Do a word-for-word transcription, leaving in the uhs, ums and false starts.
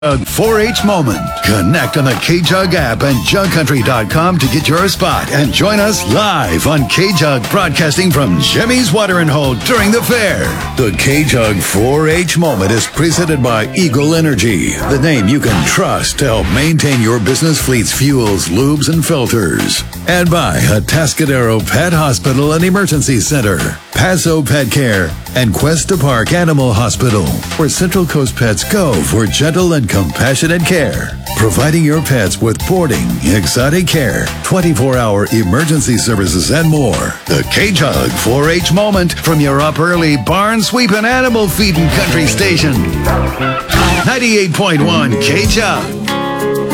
A four H moment. Connect on the K-Jug app and jug country dot com to get your spot and join us live on K-Jug, broadcasting from Jimmy's Watering Hole during the fair. The K-Jug four H moment is presented by Eagle Energy, the name you can trust to help maintain your business fleet's fuels, lubes, and filters. And by Atascadero Pet Hospital and Emergency Center, Paso Pet Care, and Cuesta Park Animal Hospital, where Central Coast pets go for gentle and compassionate care, providing your pets with boarding, exotic care, twenty-four hour emergency services, and more. The K-Jug four H moment from your up early barn sweeping animal feeding country station. ninety-eight point one K-Jug.